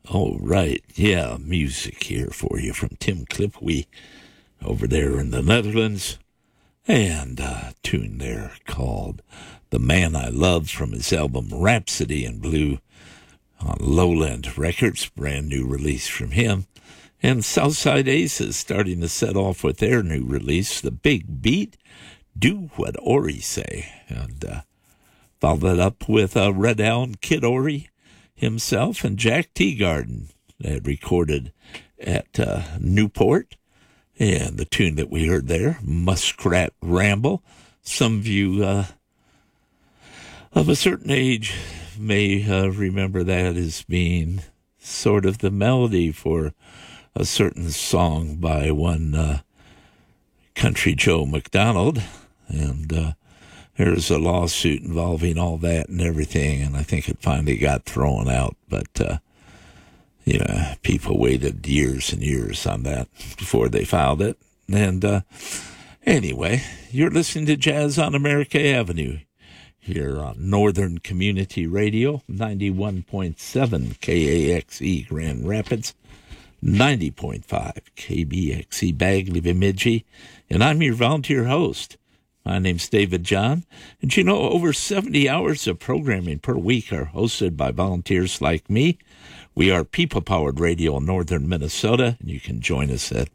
Oh, right. Yeah, music here for you from Tim Klipwee over there in the Netherlands. And a tune there called The Man I Loved from his album Rhapsody in Blue on Lowland Records. Brand new release from him. And Southside Aces starting to set off with their new release, The Big Beat, Do What Ori Say. And followed that up with Red Allen, Kid Ory himself, and Jack Teagarden had recorded at Newport. And the tune that we heard there, Muskrat Ramble. Some of you of a certain age may remember that as being sort of the melody for a certain song by one Country Joe McDonald. And there's a lawsuit involving all that and everything, and I think it finally got thrown out. But, people waited years and years on that before they filed it. And anyway, you're listening to Jazz on America Avenue here on Northern Community Radio, 91.7 KAXE Grand Rapids, 90.5 KBXE Bagley Bemidji, and I'm your volunteer host. My name's David John, and over 70 hours of programming per week are hosted by volunteers like me. We are people-powered radio in northern Minnesota, and you can join us at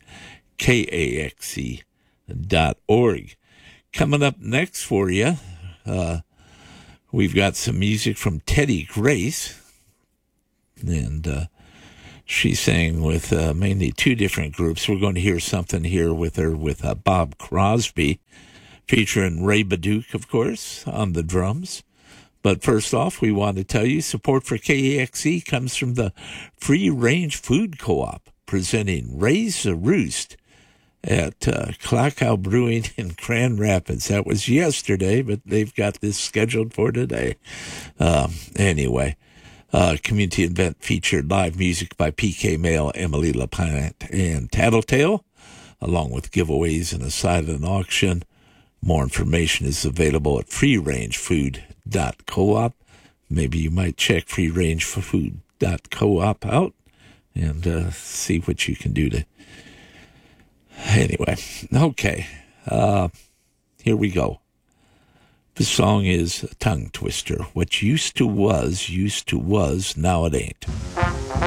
kaxe.org. Coming up next for you, we've got some music from Teddy Grace, and she sang with mainly two different groups. We're going to hear something here with her with Bob Crosby, featuring Ray Baduke, of course, on the drums. But first off, we want to tell you support for KAXE comes from the Free Range Food Co-op, presenting Raise the Roost at Klakow Brewing in Grand Rapids. That was yesterday, but they've got this scheduled for today. Anyway, community event featured live music by PK Mail, Emily LaPlante, and Tattletale, along with giveaways and a silent auction. More information is available at freerangefood.coop. Maybe you might check freerangefood.coop out and see what you can do to... Anyway, okay. Here we go. The song is a tongue twister. What used to was, now it ain't.